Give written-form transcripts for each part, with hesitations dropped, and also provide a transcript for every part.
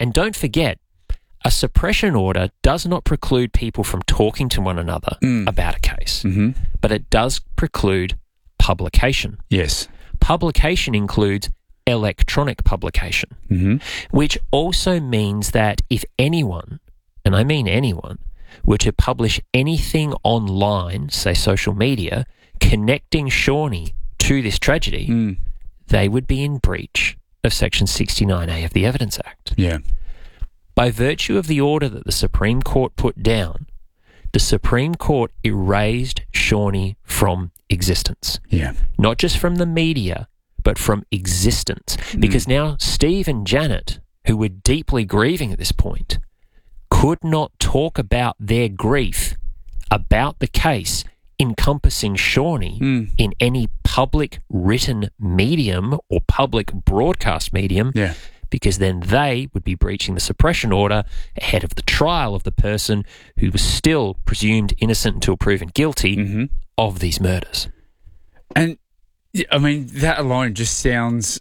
And don't forget, a suppression order does not preclude people from talking to one another about a case, but it does preclude publication. Yes. Publication includes electronic publication, which also means that if anyone, and I mean anyone, were to publish anything online, say social media, connecting Shawnee to this tragedy, they would be in breach of Section 69A of the Evidence Act. Yeah. By virtue of the order that the Supreme Court put down, the Supreme Court erased Shawnee from existence. Yeah. Not just from the media, but from existence. Because now Steve and Janet, who were deeply grieving at this point, could not talk about their grief about the case encompassing Shawnee in any public written medium or public broadcast medium, because then they would be breaching the suppression order ahead of the trial of the person who was still presumed innocent until proven guilty of these murders. And, I mean, that alone just sounds,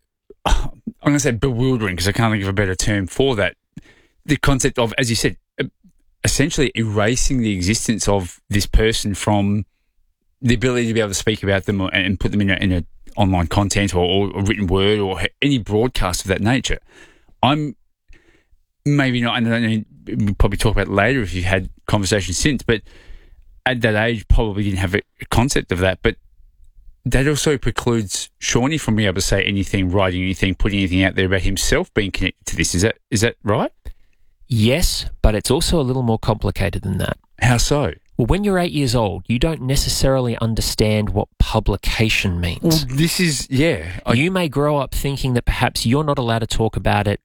I'm going to say bewildering, because I can't think of a better term for that. The concept of, as you said, essentially erasing the existence of this person from the ability to be able to speak about them and put them in a online content or a written word or any broadcast of that nature. I'm maybe not, and I don't know, we'll probably talk about it later if you've had conversations since, but at that age probably didn't have a concept of that. But that also precludes Shawnee from being able to say anything, writing anything, putting anything out there about himself being connected to this. Is that right? Yes, but it's also a little more complicated than that. How so? Well, when you're 8 years old, you don't necessarily understand what publication means. Well, this is, you may grow up thinking that perhaps you're not allowed to talk about it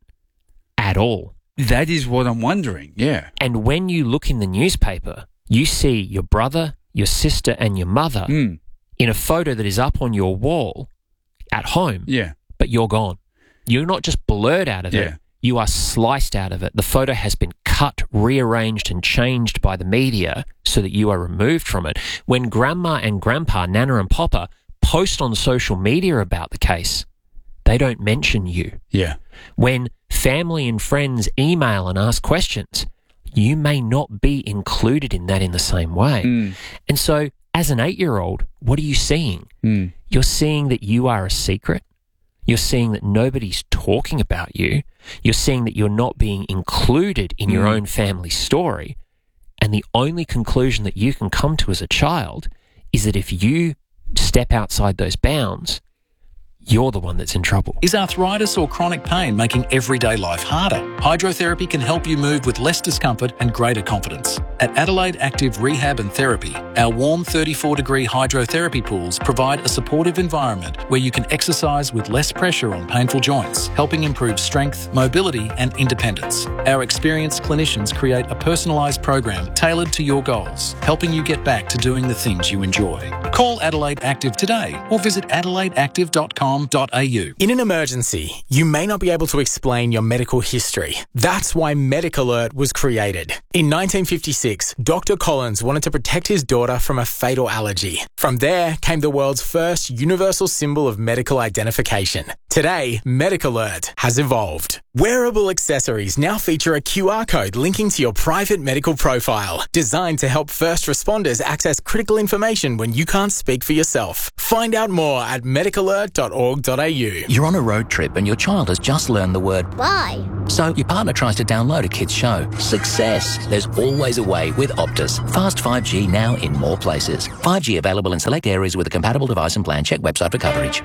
at all. That is what I'm wondering, yeah. And when you look in the newspaper, you see your brother, your sister, and your mother in a photo that is up on your wall at home, but you're gone. You're not just blurred out of it. You are sliced out of it. The photo has been cut, rearranged, and changed by the media so that you are removed from it. When Grandma and Grandpa, Nana and Papa, post on social media about the case, they don't mention you. Yeah. When family and friends email and ask questions, you may not be included in that in the same way. And so, as an 8-year-old, what are you seeing? You're seeing that you are a secret. You're seeing that nobody's talking about you. You're seeing that you're not being included in your own family story. And the only conclusion that you can come to as a child is that if you step outside those bounds, you're the one that's in trouble. Is arthritis or chronic pain making everyday life harder? Hydrotherapy can help you move with less discomfort and greater confidence. At Adelaide Active Rehab and Therapy, our warm 34-degree hydrotherapy pools provide a supportive environment where you can exercise with less pressure on painful joints, helping improve strength, mobility and independence. Our experienced clinicians create a personalised program tailored to your goals, helping you get back to doing the things you enjoy. Call Adelaide Active today or visit adelaideactive.com. In an emergency, you may not be able to explain your medical history. That's why MedicAlert was created. In 1956, Dr. Collins wanted to protect his daughter from a fatal allergy. From there came the world's first universal symbol of medical identification. Today, MedicAlert has evolved. Wearable accessories now feature a QR code linking to your private medical profile, designed to help first responders access critical information when you can't speak for yourself. Find out more at medicalert.org.au. You're on a road trip and your child has just learned the word bye. So your partner tries to download a kid's show. Success! There's always a way with Optus. Fast 5G now in more places. 5G available in select areas with a compatible device and plan. Check website for coverage.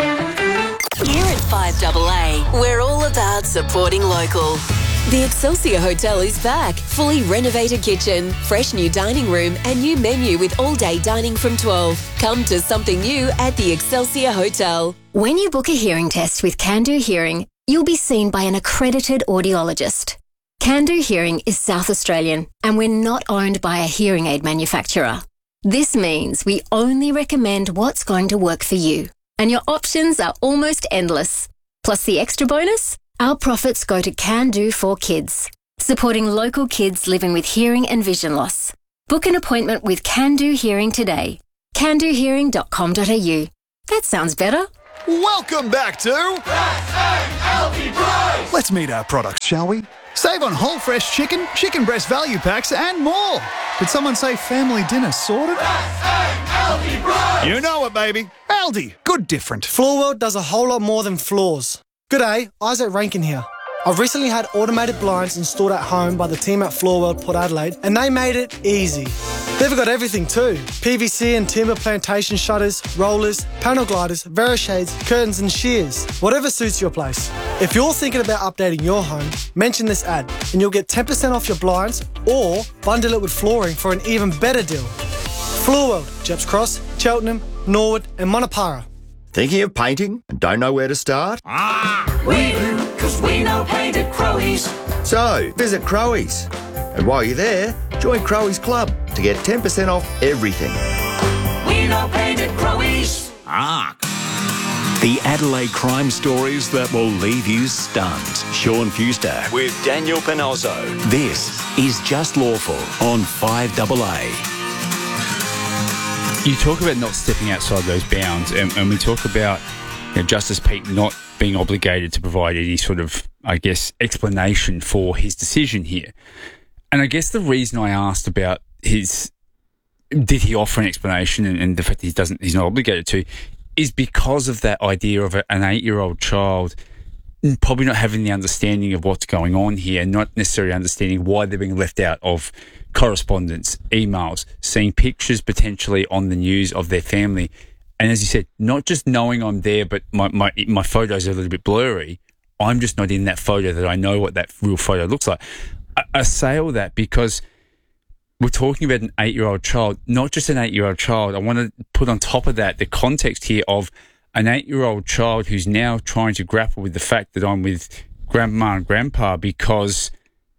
Here at 5AA, we're all about supporting local. The Excelsior Hotel is back. Fully renovated kitchen, fresh new dining room and new menu with all-day dining from 12. Come to something new at the Excelsior Hotel. When you book a hearing test with Can-Do Hearing, you'll be seen by an accredited audiologist. Can-Do Hearing is South Australian and we're not owned by a hearing aid manufacturer. This means we only recommend what's going to work for you. And your options are almost endless. Plus the extra bonus? Our profits go to Can-Do for Kids, supporting local kids living with hearing and vision loss. Book an appointment with Can-Do Hearing today. CanDoHearing.com.au. That sounds better. Welcome back to S.A.L.T. Price! Let's meet our products, shall we? Save on whole fresh chicken, chicken breast value packs and more. Did someone say family dinner sorted? S.A.L.T. Price! You know it, baby. Aldi. Good different. Floorworld does a whole lot more than floors. G'day, Isaac Rankin here. I've recently had automated blinds installed at home by the team at Floorworld Port Adelaide, and they made it easy. They've got everything too. PVC and timber plantation shutters, rollers, panel gliders, Verishades, curtains and shears. Whatever suits your place. If you're thinking about updating your home, mention this ad and you'll get 10% off your blinds or bundle it with flooring for an even better deal. Floorworld, Jeps Cross, Cheltenham, Norwood and Monopara. Thinking of painting and don't know where to start? We do, because we know paint at Crowies. So, visit Crowies. And while you're there, join Crowies Club to get 10% off everything. We know paint at Crowies. The Adelaide crime stories that will leave you stunned. Sean Fewster with Daniel Panozzo. This is Just Lawful on 5AA. You talk about not stepping outside those bounds, and we talk about Justice Peake not being obligated to provide any sort of, I guess, explanation for his decision here. And I guess the reason I asked about did he offer an explanation and the fact that he's not obligated to, is because of that idea of an 8-year-old child probably not having the understanding of what's going on here, and not necessarily understanding why they're being left out of correspondence, emails, seeing pictures potentially on the news of their family. And as you said, not just knowing I'm there, but my photos are a little bit blurry. I'm just not in that photo that I know what that real photo looks like. I say all that because we're talking about an 8-year-old child, not just an 8-year-old child. I want to put on top of that the context here of an 8-year-old child who's now trying to grapple with the fact that I'm with grandma and grandpa because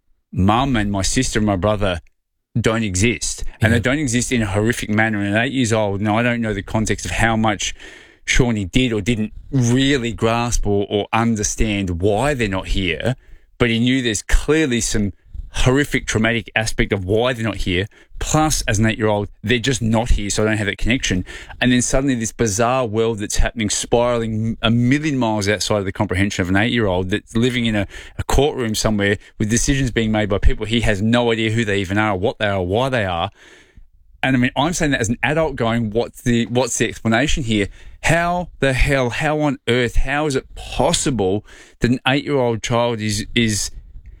mum and my sister and my brother don't exist. And they don't exist in a horrific manner. And at 8 years old, now I don't know the context of how much Shawnee did or didn't really grasp or understand why they're not here, but he knew there's clearly some horrific traumatic aspect of why they're not here. Plus, as an 8-year-old, they're just not here, so I don't have that connection. And then suddenly this bizarre world that's happening, spiraling a million miles outside of the comprehension of an 8-year-old that's living in a courtroom somewhere with decisions being made by people he has no idea who they even are, what they are, why they are. And I mean, I'm saying that as an adult going, what's the explanation here? How the hell, how on earth, how is it possible that an 8-year-old child is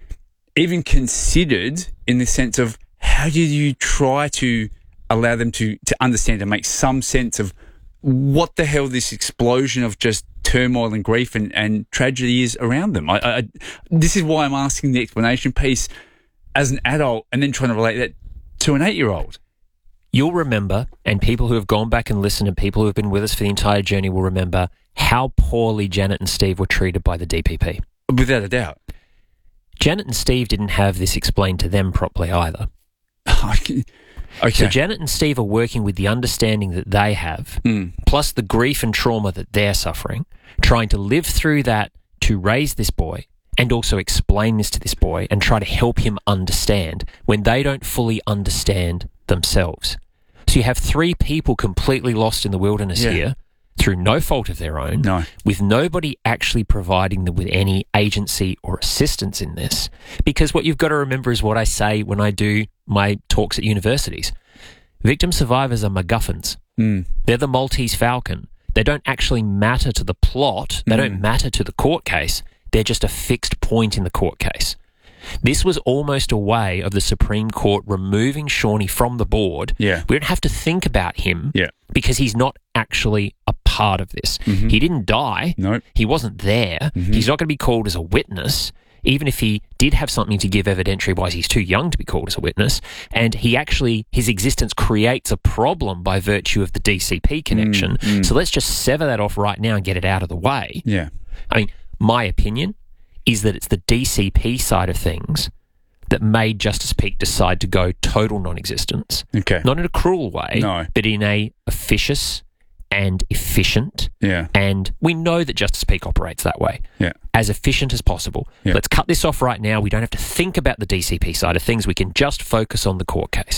even considered in the sense of how do you try to allow them to understand and make some sense of what the hell this explosion of just turmoil and grief and tragedy is around them? This is why I'm asking the explanation piece as an adult and then trying to relate that to an 8-year-old. You'll remember, and people who have gone back and listened and people who have been with us for the entire journey will remember how poorly Janet and Steve were treated by the DPP. Without a doubt. Janet and Steve didn't have this explained to them properly either. Okay. So Janet and Steve are working with the understanding that they have, plus the grief and trauma that they're suffering, trying to live through that to raise this boy and also explain this to this boy and try to help him understand when they don't fully understand themselves. So you have 3 people completely lost in the wilderness here through no fault of their own, with nobody actually providing them with any agency or assistance in this. Because what you've got to remember is what I say when I do my talks at universities. Victim survivors are MacGuffins. They're the Maltese Falcon. They don't actually matter to the plot. They don't matter to the court case. They're just a fixed point in the court case. This was almost a way of the Supreme Court removing Shawnee from the board. We don't have to think about him because he's not actually a part of this. He didn't die. He wasn't there. He's not going to be called as a witness. Even if he did have something to give evidentiary-wise, he's too young to be called as a witness. And his existence creates a problem by virtue of the DCP connection. So let's just sever that off right now and get it out of the way. I mean, my opinion is that it's the DCP side of things that made Justice Peake decide to go total non-existence. Not in a cruel way, but in a officious and efficient. And we know that Justice Peake operates that way. As efficient as possible. Let's cut this off right now. We don't have to think about the DCP side of things. We can just focus on the court case.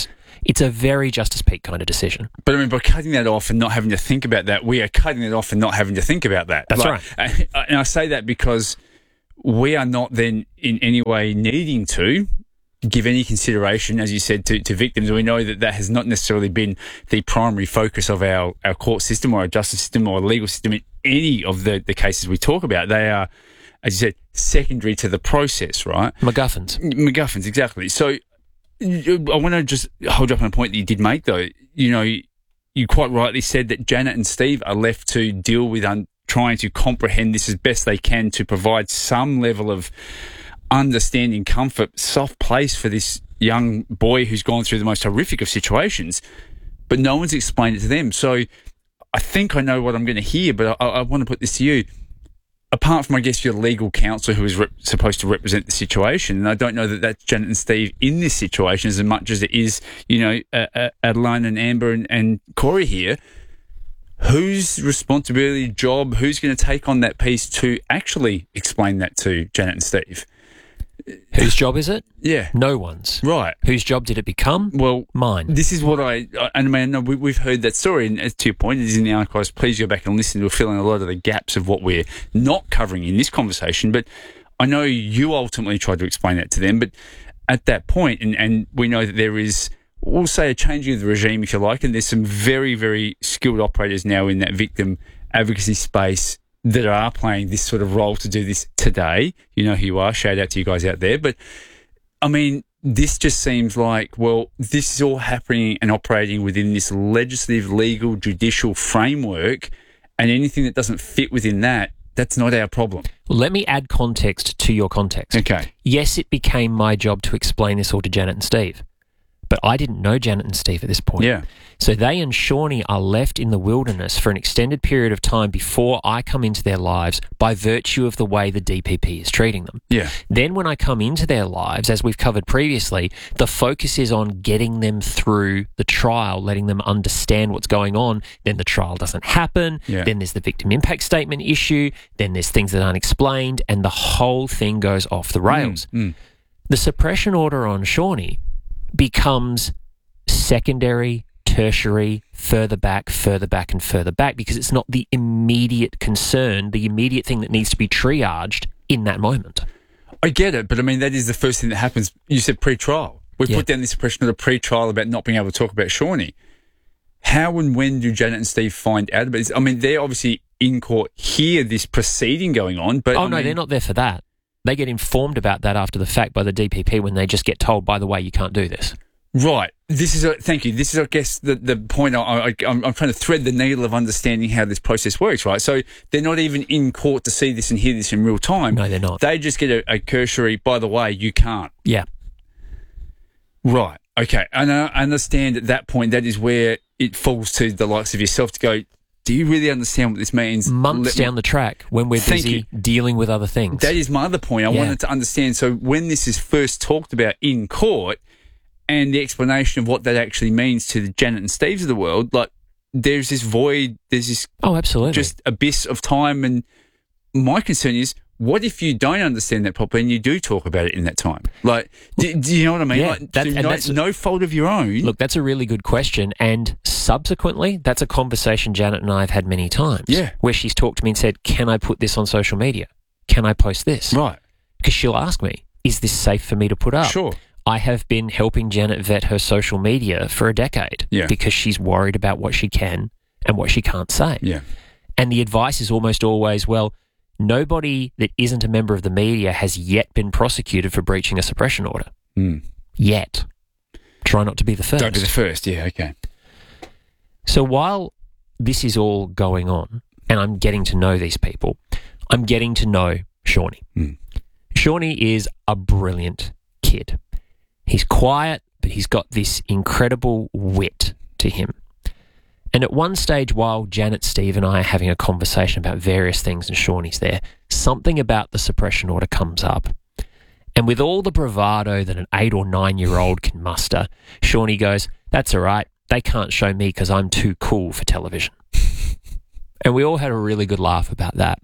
It's a very Justice Peake kind of decision. But I mean, by cutting that off and not having to think about that, we are cutting it off and not having to think about that. That's right. And I say that because we are not then in any way needing to give any consideration, as you said, to victims. We know that has not necessarily been the primary focus of our court system or our justice system or legal system in any of the cases we talk about. They are, as you said, secondary to the process, right? MacGuffins, exactly. So I want to just hold up on a point that you did make, though. You know, you quite rightly said that Janet and Steve are left to deal with trying to comprehend this as best they can to provide some level of understanding, comfort, soft place for this young boy who's gone through the most horrific of situations, but no one's explained it to them. So I think I know what I'm going to hear, but I want to put this to you. Apart from, I guess, your legal counsel who is supposed to represent the situation, and I don't know that that's Janet and Steve in this situation as much as it is, you know, Adeline and Amber and Corey here. Whose responsibility, job, who's going to take on that piece to actually explain that to Janet and Steve? Whose job is it? Yeah. No one's. Right. Whose job did it become? Well, mine. This is what we've heard that story, and to your point, it is in the archives. Please go back and listen to fill in a lot of the gaps of what we're not covering in this conversation. But I know you ultimately tried to explain that to them, but at that point, and we know that there is, we'll say, a changing of the regime, if you like, and there's some very, very skilled operators now in that victim advocacy space that are playing this sort of role to do this today. You know who you are. Shout out to you guys out there. But, I mean, this just seems like, well, this is all happening and operating within this legislative, legal, judicial framework, and anything that doesn't fit within that, that's not our problem. Let me add context to your context. Okay. Yes, it became my job to explain this all to Janet and Steve, but I didn't know Janet and Steve at this point. Yeah. So they and Shawnee are left in the wilderness for an extended period of time before I come into their lives by virtue of the way the DPP is treating them. Yeah. Then when I come into their lives, as we've covered previously, the focus is on getting them through the trial, letting them understand what's going on. Then the trial doesn't happen. Yeah. Then there's the victim impact statement issue. Then there's things that aren't explained, and the whole thing goes off the rails. The suppression order on Shawnee becomes secondary, tertiary, further back, and further back, because it's not the immediate concern, the immediate thing that needs to be triaged in that moment. I get it, but I mean, that is the first thing that happens. You said pre-trial. We put down this suppression of the pre-trial about not being able to talk about Shawnee. How and when do Janet and Steve find out about this? I mean, they're obviously in court, hear this proceeding going on, but... Oh, no, they're not there for that. They get informed about that after the fact by the DPP when they just get told, by the way, you can't do this. Right. Thank you. This is, I guess, the point. I'm trying to thread the needle of understanding how this process works, right? So they're not even in court to see this and hear this in real time. No, they're not. They just get a cursory, by the way, you can't. Yeah. Right. Okay. And I understand at that point, that is where it falls to the likes of yourself to go, do you really understand what this means? Months down the track when we're busy dealing with other things. That is my other point. I wanted to understand. So when this is first talked about in court and the explanation of what that actually means to the Janet and Steves of the world, like there's this void, there's this absolutely just abyss of time. And my concern is, what if you don't understand that properly and you do talk about it in that time? Like, do you know what I mean? Yeah, like, that's no fault of your own. Look, that's a really good question. And subsequently, that's a conversation Janet and I have had many times. Yeah. Where she's talked to me and said, can I put this on social media? Can I post this? Right. Because she'll ask me, is this safe for me to put up? Sure. I have been helping Janet vet her social media for a decade. Yeah. Because she's worried about what she can and what she can't say. Yeah. And the advice is almost always, well, nobody that isn't a member of the media has yet been prosecuted for breaching a suppression order. Yet. Try not to be the first. Don't be the first, yeah, okay. So while this is all going on and I'm getting to know these people, I'm getting to know Shawnee. Shawnee is a brilliant kid. He's quiet, but he's got this incredible wit to him. And at one stage, while Janet, Steve and I are having a conversation about various things and Shawnee's there, something about the suppression order comes up. And with all the bravado that an 8 or 9-year-old can muster, Shawnee goes, that's all right. They can't show me because I'm too cool for television. And we all had a really good laugh about that.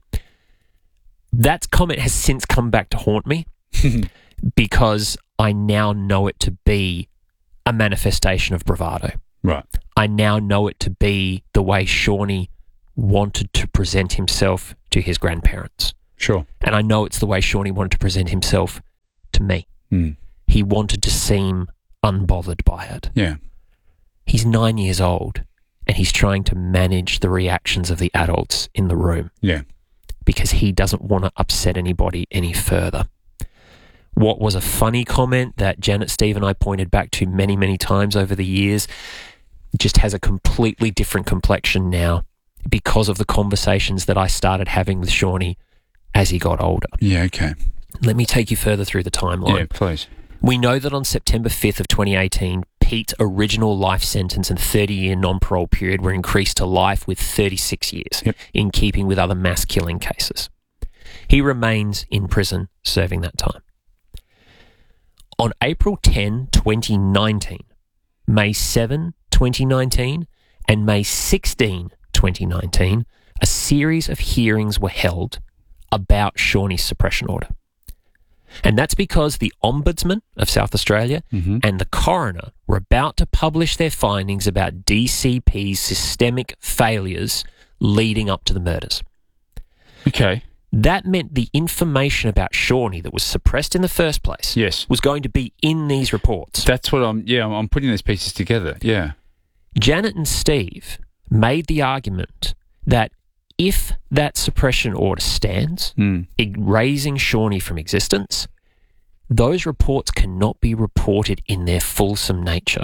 That comment has since come back to haunt me because I now know it to be a manifestation of bravado. Right. I now know it to be the way Shawnee wanted to present himself to his grandparents. Sure. And I know it's the way Shawnee wanted to present himself to me. Mm. He wanted to seem unbothered by it. Yeah. He's 9 years old and he's trying to manage the reactions of the adults in the room. Yeah. Because he doesn't want to upset anybody any further. What was a funny comment that Janet, Steve and I pointed back to many, many times over the years just has a completely different complexion now because of the conversations that I started having with Shawnee as he got older. Yeah, okay. Let me take you further through the timeline. Yeah, please. We know that on September 5th of 2018, Pete's original life sentence and 30-year non-parole period were increased to life with 36 years, in keeping with other mass killing cases. He remains in prison serving that time. On April 10, 2019, May 7, 2019, and May 16, 2019, a series of hearings were held about Shawnee's suppression order. And that's because the Ombudsman of South Australia and the coroner were about to publish their findings about DCP's systemic failures leading up to the murders. Okay. That meant the information about Shawnee that was suppressed in the first place was going to be in these reports. That's what I'm putting these pieces together, yeah. Janet and Steve made the argument that if that suppression order stands, erasing Shawnee from existence, those reports cannot be reported in their fulsome nature.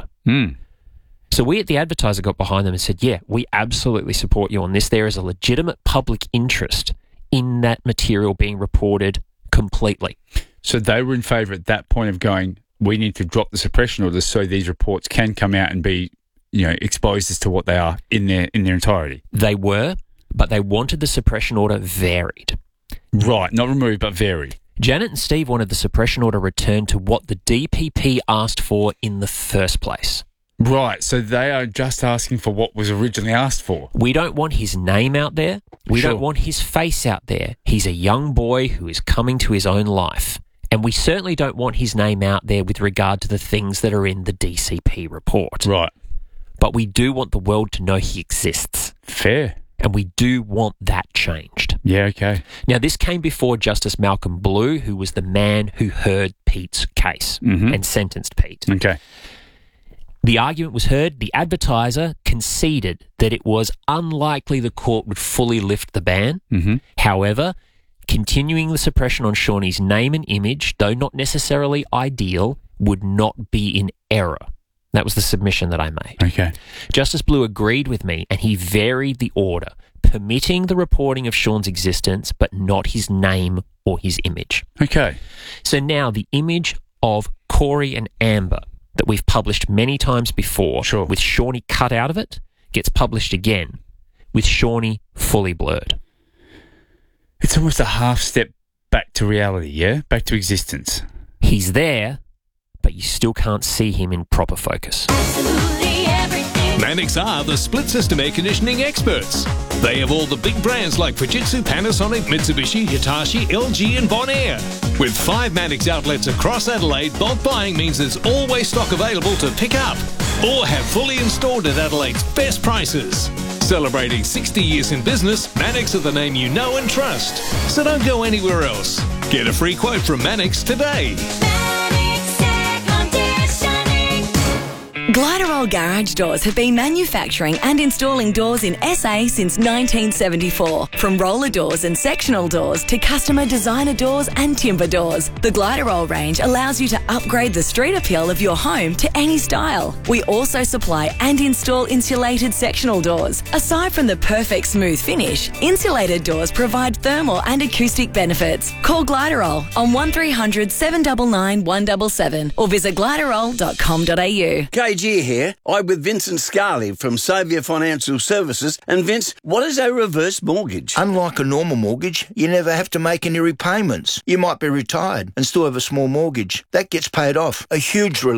So we at The Advertiser got behind them and said, yeah, we absolutely support you on this. There is a legitimate public interest in that material being reported completely. So they were in favour at that point of going, we need to drop the suppression orders so these reports can come out and be, exposed as to what they are in their entirety. They were, but they wanted the suppression order varied. Right, not removed, but varied. Janet and Steve wanted the suppression order returned to what the DPP asked for in the first place. Right, so they are just asking for what was originally asked for. We don't want his name out there. We don't want his face out there. He's a young boy who is coming to his own life. And we certainly don't want his name out there with regard to the things that are in the DCP report. Right. But we do want the world to know he exists. Fair. And we do want that changed. Yeah, okay. Now, this came before Justice Malcolm Blue, who was the man who heard Pete's case and sentenced Pete. Okay. The argument was heard. The Advertiser conceded that it was unlikely the court would fully lift the ban. However, continuing the suppression on Shawnee's name and image, though not necessarily ideal, would not be in error. That was the submission that I made. Okay. Justice Blue agreed with me and he varied the order, permitting the reporting of Sean's existence but not his name or his image. Okay. So now the image of Corey and Amber that we've published many times before with Shawnee cut out of it gets published again with Shawnee fully blurred. It's almost a half step back to reality, yeah? Back to existence. He's there, but you still can't see him in proper focus. Mannix are the split system air conditioning experts. They have all the big brands like Fujitsu, Panasonic, Mitsubishi, Hitachi, LG and Bonaire. With 5 Mannix outlets across Adelaide, bulk buying means there's always stock available to pick up or have fully installed at Adelaide's best prices. Celebrating 60 years in business, Mannix are the name you know and trust. So don't go anywhere else. Get a free quote from Mannix today. Gliderol garage doors have been manufacturing and installing doors in SA since 1974. From roller doors and sectional doors to customer designer doors and timber doors, the Gliderol range allows you to upgrade the street appeal of your home to any style. We also supply and install insulated sectional doors. Aside from the perfect smooth finish, insulated doors provide thermal and acoustic benefits. Call Gliderol on 1300 799 177 or visit gliderol.com.au. KG here. I'm with Vincent Scarley from Saviour Financial Services. And Vince, what is a reverse mortgage? Unlike a normal mortgage, you never have to make any repayments. You might be retired and still have a small mortgage. That gets paid off. A huge relief.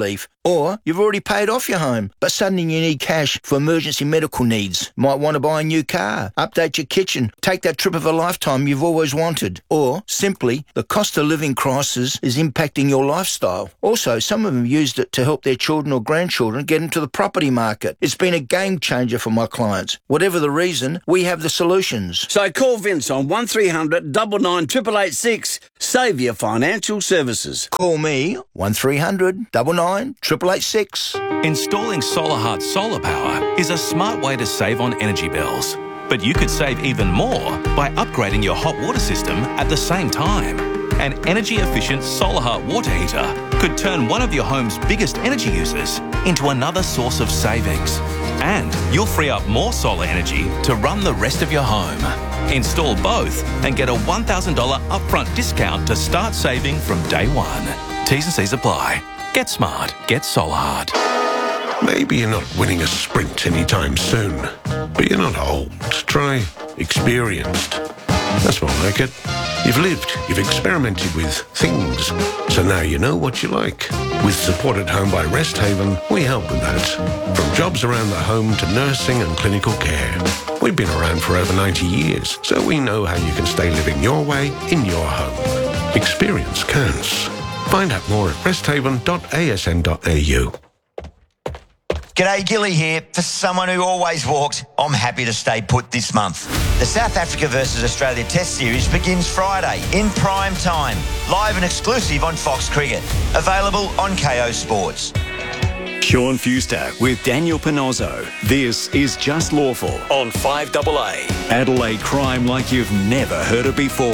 Or you've already paid off your home, but suddenly you need cash for emergency medical needs. Might want to buy a new car, update your kitchen, take that trip of a lifetime you've always wanted. Or simply, the cost of living crisis is impacting your lifestyle. Also, some of them used it to help their children or grandchildren get into the property market. It's been a game changer for my clients. Whatever the reason, we have the solutions. So call Vince on 1300 99 886. Saviour Financial Services. Call me 1300 99 886. Installing SolarHeart solar power is a smart way to save on energy bills. But you could save even more by upgrading your hot water system at the same time. An energy-efficient SolarHeart water heater could turn one of your home's biggest energy users into another source of savings. And you'll free up more solar energy to run the rest of your home. Install both and get a $1,000 upfront discount to start saving from day one. T's and C's apply. Get smart. Get SolarHeart. Maybe you're not winning a sprint anytime soon, but you're not old. Try experienced. That's more like it. You've lived, you've experimented with things, so now you know what you like. With support at home by Rest Haven, we help with that. From jobs around the home to nursing and clinical care. We've been around for over 90 years, so we know how you can stay living your way in your home. Experience counts. Find out more at resthaven.asn.au. G'day, Gilly here. For someone who always walks, I'm happy to stay put this month. The South Africa versus Australia Test Series begins Friday in prime time, live and exclusive on Fox Cricket. Available on KO Sports. Sean Fuster with Daniel Panozzo. This is Just Lawful on 5AA. Adelaide crime like you've never heard it before.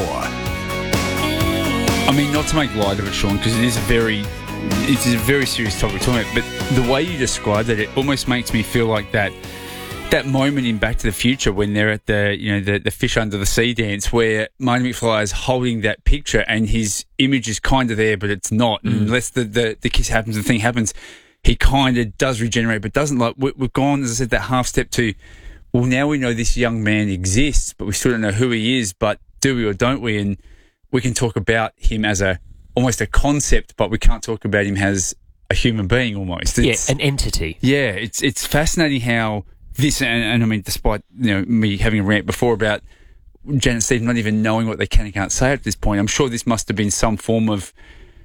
I mean, not to make light of it, Sean, because it is a very serious topic we're talking about, but the way you described it almost makes me feel like that moment in Back to the Future when they're at the fish under the sea dance where Marty McFly is holding that picture and his image is kind of there, but it's not. And unless the kiss happens, the thing happens, he kind of does regenerate, but doesn't. Like we've gone, as I said, that half step to, well, now we know this young man exists, but we still don't know who he is, but do we or don't we? And we can talk about him as almost a concept, but we can't talk about him as a human being almost. It's, an entity. Yeah, it's fascinating how this, and I mean, despite me having a rant before about Janet and Steve not even knowing what they can and can't say at this point, I'm sure this must have been some form of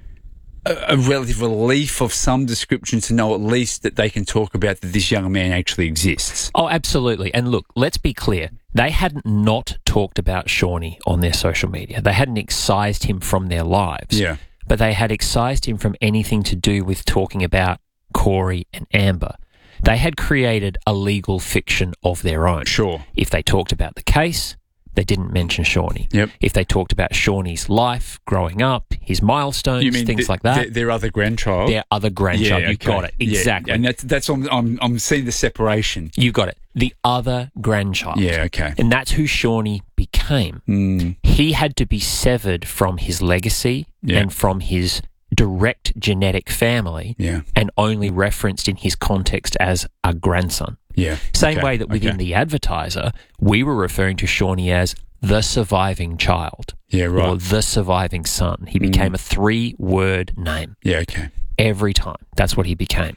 a relative relief of some description to know at least that they can talk about that this young man actually exists. Oh, absolutely. And look, let's be clear. They hadn't not talked about Shawnee on their social media. They hadn't excised him from their lives. Yeah. But they had excised him from anything to do with talking about Corey and Amber. They had created a legal fiction of their own. Sure. If they talked about the case, they didn't mention Shawnee. Yep. If they talked about Shawnee's life, growing up, his milestones, things like that. Their other grandchild? Their other grandchild. Yeah, You got it. Exactly. Yeah. And that's I'm seeing the separation. You got it. The other grandchild. Yeah, okay. And that's who Shawnee became. He had to be severed from his legacy and from his direct genetic family and only referenced in his context as a grandson. Yeah. Same way that within The Advertiser, we were referring to Shawnee as the surviving child. Yeah, right. Or the surviving son. He became a 3-word name. Yeah, okay. Every time. That's what he became.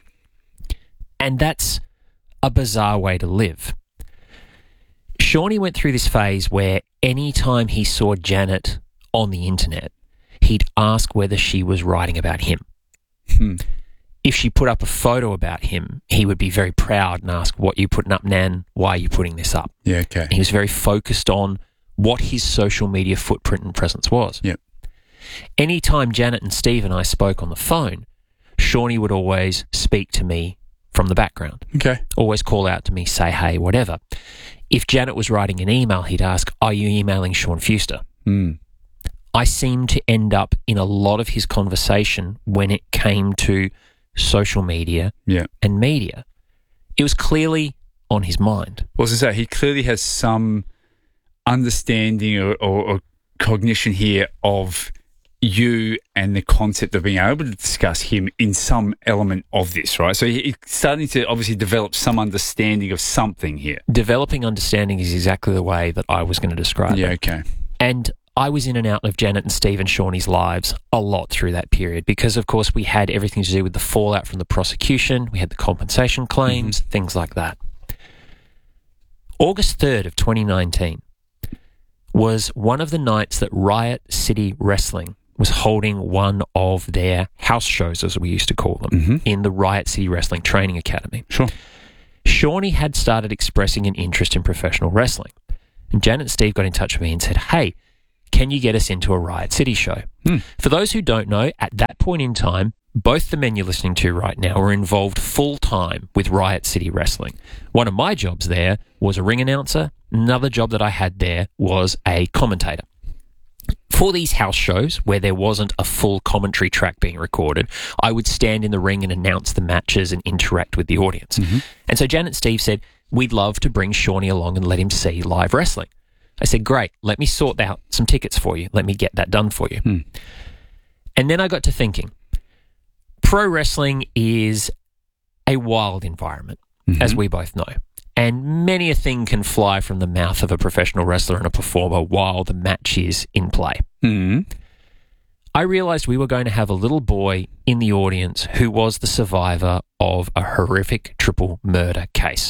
And that's a bizarre way to live. Shawnee went through this phase where any time he saw Janet on the internet, he'd ask whether she was writing about him. If she put up a photo about him, he would be very proud and ask, "What are you putting up, Nan? Why are you putting this up?" Yeah, okay. And he was very focused on what his social media footprint and presence was. Yeah. Anytime Janet and Steve and I spoke on the phone, Shawnee would always speak to me from the background. Okay. Always call out to me, say hey, whatever. If Janet was writing an email, he'd ask, "Are you emailing Sean Fuster?" I seemed to end up in a lot of his conversation when it came to social media and media. It was clearly on his mind. Well, as I say, he clearly has some understanding or cognition here of you and the concept of being able to discuss him in some element of this, right? So he's starting to obviously develop some understanding of something here. Developing understanding is exactly the way that I was going to describe it. Yeah, okay. And I was in and out of Janet and Steve and Shawnee's lives a lot through that period because, of course, we had everything to do with the fallout from the prosecution. We had the compensation claims, things like that. August 3rd of 2019 was one of the nights that Riot City Wrestling was holding one of their house shows, as we used to call them, in the Riot City Wrestling Training Academy. Sure. Shawnee had started expressing an interest in professional wrestling. And Janet and Steve got in touch with me and said, hey, can you get us into a Riot City show? For those who don't know, at that point in time, both the men you're listening to right now were involved full-time with Riot City Wrestling. One of my jobs there was a ring announcer. Another job that I had there was a commentator. For these house shows where there wasn't a full commentary track being recorded, I would stand in the ring and announce the matches and interact with the audience. And so Janet and Steve said, we'd love to bring Shawnee along and let him see live wrestling. I said, great, let me sort out some tickets for you. Let me get that done for you. And then I got to thinking, pro wrestling is a wild environment, as we both know. And many a thing can fly from the mouth of a professional wrestler and a performer while the match is in play. I realised we were going to have a little boy in the audience who was the survivor of a horrific triple murder case.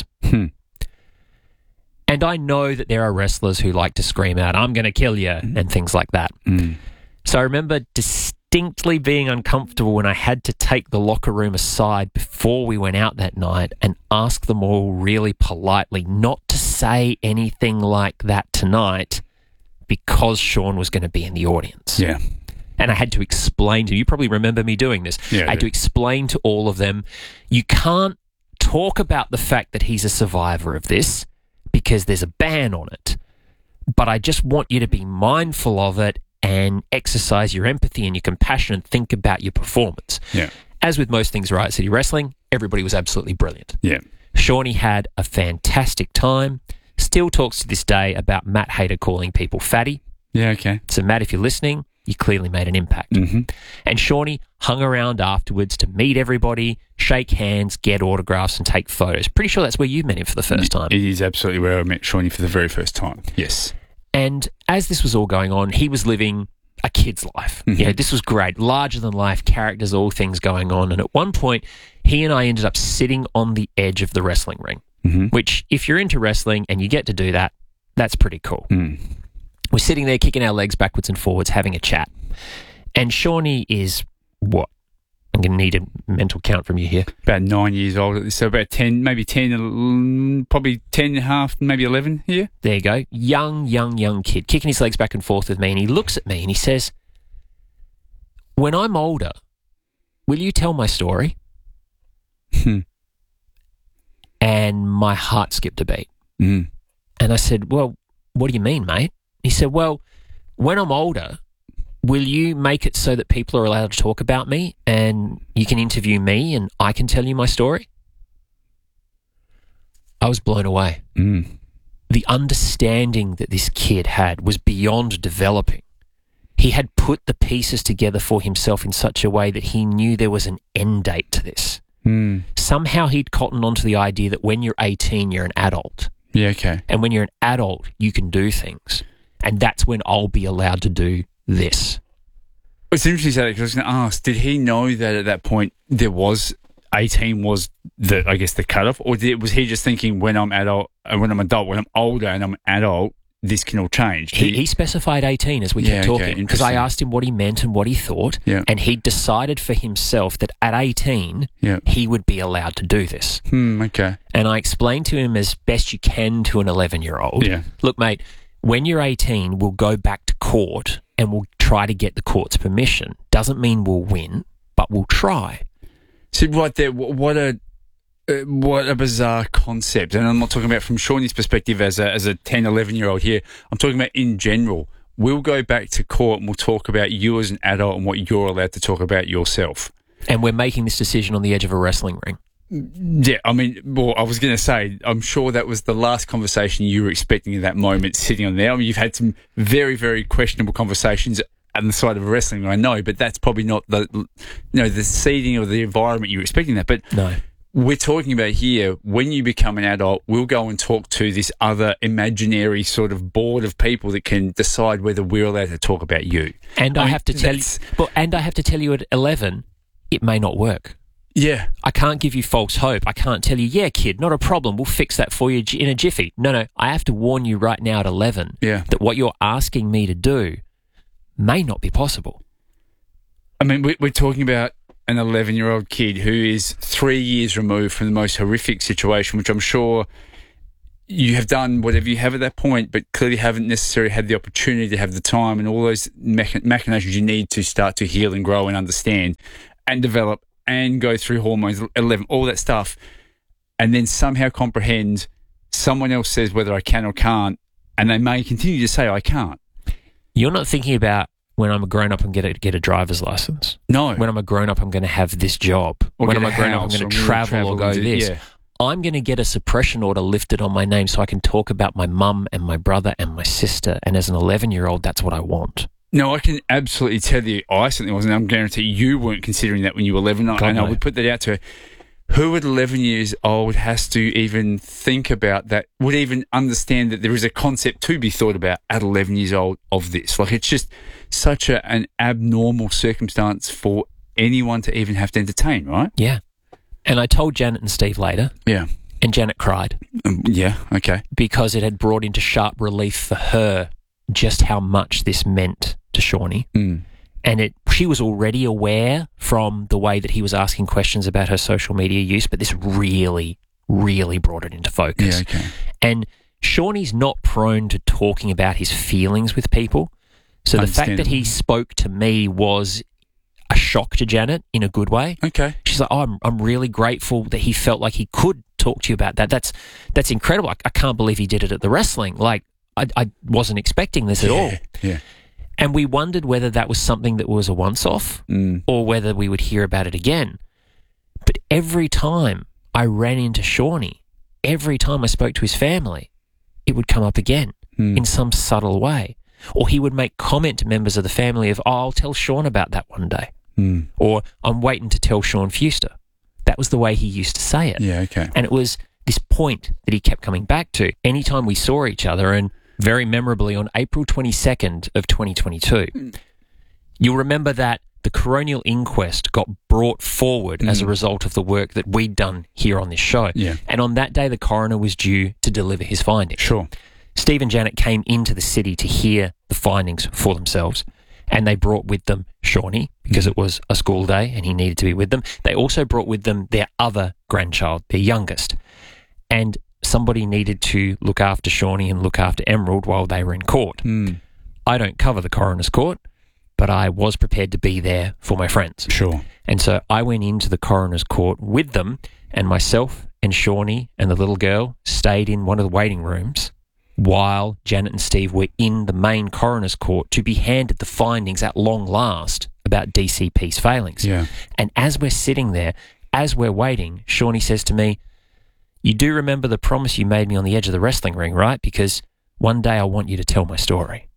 And I know that there are wrestlers who like to scream out, I'm going to kill you, and things like that. So I remember distinctly being uncomfortable when I had to take the locker room aside before we went out that night and ask them all really politely not to say anything like that tonight because Sean was going to be in the audience. Yeah. And I had to explain to you probably remember me doing this. Yeah, I had to explain to all of them, you can't talk about the fact that he's a survivor of this because there's a ban on it. But I just want you to be mindful of it and exercise your empathy and your compassion and think about your performance. Yeah. As with most things Riot City Wrestling, everybody was absolutely brilliant. Yeah. Shawnee had a fantastic time. Still talks to this day about Matt Hayter calling people fatty. Yeah, okay. So, Matt, if you're listening, you clearly made an impact. And Shawnee hung around afterwards to meet everybody, shake hands, get autographs, and take photos. Pretty sure that's where you met him for the first time. It is absolutely where I met Shawnee for the very first time. Yes. And as this was all going on, he was living a kid's life. You know, this was great. Larger than life characters, all things going on. And at one point, he and I ended up sitting on the edge of the wrestling ring, which if you're into wrestling and you get to do that, that's pretty cool. We're sitting there kicking our legs backwards and forwards, having a chat. And Shawnee is what? I'm going to need a mental count from you here. About 9 years old. So about 10, maybe 10, probably 10 and a half, maybe 11 here. There you go. Young kid, kicking his legs back and forth with me. And he looks at me and he says, when I'm older, will you tell my story? And my heart skipped a beat. And I said, well, what do you mean, mate? He said, well, when I'm older, will you make it so that people are allowed to talk about me and you can interview me and I can tell you my story? I was blown away. The understanding that this kid had was beyond developing. He had put the pieces together for himself in such a way that he knew there was an end date to this. Somehow he'd cottoned onto the idea that when you're 18, you're an adult. Yeah, okay. And when you're an adult, you can do things. And that's when I'll be allowed to do this. It's interesting you say that because I was going to ask, did he know that at that point there was 18 was the, I guess, the cutoff, or was he just thinking when I'm adult, when I'm older and I'm an adult, this can all change? He specified 18 as we kept talking because I asked him what he meant and what he thought, and he decided for himself that at 18 he would be allowed to do this. Okay. And I explained to him as best you can to an 11-year-old, look, mate, when you're 18, we'll go back to court and we'll try to get the court's permission. Doesn't mean we'll win, but we'll try. So right there, what a bizarre concept. And I'm not talking about from Shawnee's perspective as a 10, 11-year-old here. I'm talking about in general. We'll go back to court and we'll talk about you as an adult and what you're allowed to talk about yourself. And we're making this decision on the edge of a wrestling ring. Yeah, I mean, well, I was going to say, I'm sure that was the last conversation you were expecting in that moment sitting on there. I mean, you've had some very, very questionable conversations on the side of wrestling, I know, but that's probably not the seeding or the environment you were expecting that. But no. we're talking about here, when you become an adult, we'll go and talk to this other imaginary sort of board of people that can decide whether we're allowed to talk about you. And I have to tell you at 11, it may not work. Yeah. I can't give you false hope. I can't tell you, yeah, kid, not a problem. We'll fix that for you in a jiffy. No. I have to warn you right now at 11 that what you're asking me to do may not be possible. I mean, we're talking about an 11-year-old kid who is 3 years removed from the most horrific situation, which I'm sure you have done whatever you have at that point, but clearly haven't necessarily had the opportunity to have the time and all those machinations you need to start to heal and grow and understand and develop and go through hormones, 11, all that stuff, and then somehow comprehend someone else says whether I can or can't, and they may continue to say I can't. You're not thinking about when I'm a grown-up and get a driver's license. No. When I'm a grown-up, I'm going to have this job. Or when I'm a grown-up, I'm going to travel or go this. Yeah. I'm going to get a suppression order lifted on my name so I can talk about my mum and my brother and my sister. And as an 11-year-old, that's what I want. No, I can absolutely tell you I certainly wasn't. I'm guarantee you weren't considering that when you were 11. And I would put that out to her. Who at 11 years old has to even think about that, would even understand that there is a concept to be thought about at 11 years old of this? Like, it's just such an abnormal circumstance for anyone to even have to entertain, right? Yeah. And I told Janet and Steve later. Yeah. And Janet cried. Yeah, okay. Because it had brought into sharp relief for her just how much this meant to Shawnee. Mm. And she was already aware from the way that he was asking questions about her social media use, but this really, really brought it into focus. Yeah, okay. And Shawnee's not prone to talking about his feelings with people. So the fact that he spoke to me was a shock to Janet in a good way. Okay. She's like, oh, I'm really grateful that he felt like he could talk to you about that. That's incredible. I can't believe he did it at the wrestling. Like, I wasn't expecting this at all. Yeah. And we wondered whether that was something that was a once-off or whether we would hear about it again. But every time I ran into Shawnee, every time I spoke to his family, it would come up again in some subtle way. Or he would make comment to members of the family of, oh, I'll tell Sean about that one day. Or I'm waiting to tell Sean Fuster. That was the way he used to say it. Yeah, okay. And it was this point that he kept coming back to anytime we saw each other, and very memorably on April 22nd of 2022. You'll remember that the coronial inquest got brought forward as a result of the work that we'd done here on this show. Yeah. And on that day, the coroner was due to deliver his findings. Sure. Steve and Janet came into the city to hear the findings for themselves, and they brought with them Shawnee because it was a school day and he needed to be with them. They also brought with them their other grandchild, their youngest. And somebody needed to look after Shawnee and look after Emerald while they were in court. I don't cover the coroner's court, but I was prepared to be there for my friends. Sure. And so I went into the coroner's court with them, and myself and Shawnee and the little girl stayed in one of the waiting rooms while Janet and Steve were in the main coroner's court to be handed the findings at long last about DCP's failings. Yeah. And as we're sitting there, as we're waiting, Shawnee says to me, you do remember the promise you made me on the edge of the wrestling ring, right? Because one day I want you to tell my story.